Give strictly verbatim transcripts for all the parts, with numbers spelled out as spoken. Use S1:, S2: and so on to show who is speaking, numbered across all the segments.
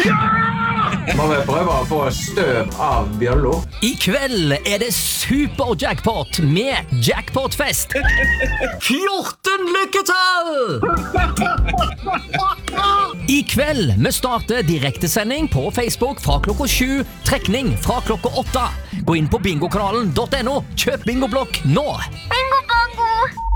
S1: Må vi prøve å få støv av Bjørlo?
S2: I kveld er det super-jackpot med jackpotfest. fjorten lykketall! I kveld vi starter direktesending på Facebook fra klokka sju, trekning fra klokka åtte. Gå inn på bingokanalen punktum no, kjøp bingoblokk nå.
S3: Bingo bongo!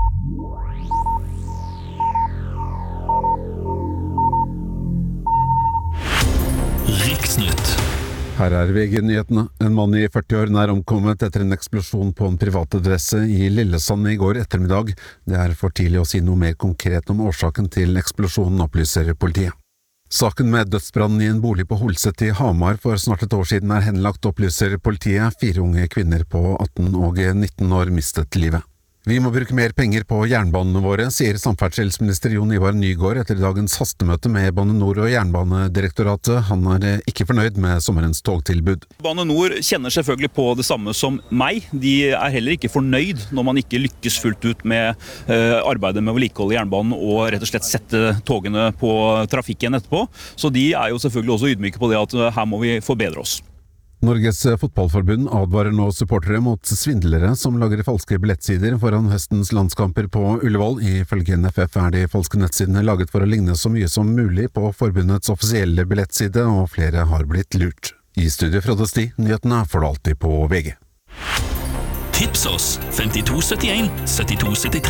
S4: Riksnytt.
S5: Her er V G-nyhetene. En mann i førti år er omkommet etter en eksplosjon på en privatadresse i Lillesand i går ettermiddag. Det er for tidlig å si noe mer konkret om årsaken til eksplosjonen, opplyser politiet. Saken med dødsbrannen i en bolig på Holset i Hamar for snart et år siden er henlagt, opplyser politiet. Fire unge kvinner på atten og nitten år mistet livet. Vi må bruke mer penger på jernbanene våre, sier samferdselsminister Jon Ivar Nygård etter dagens hastemøte med Bane NOR og Jernbanedirektoratet. Han er ikke fornøyd med sommerens togtilbud.
S6: Bane NOR kjenner selvfølgelig på det samme som meg. De er heller ikke fornøyd når man ikke lykkes fullt ut med arbeidet med å vedlikeholde jernbanen og rett og slett sette togene på trafikken etterpå. Så de er jo selvfølgelig også ydmyke på det at her må vi forbedre oss.
S5: Norges fotballforbund advarer nå supportere mot svindlere som lager falske billettsider foran høstens landskamper på Ullevål. Ifølge N F F er de falske nettsidene laget for å ligne så mye som mulig på forbundets offisielle billettside, og flere har blitt lurt. I studio Frode Sti, nyhetene får du alltid på V G.
S4: Tips oss femtito syttien syttito syttitre.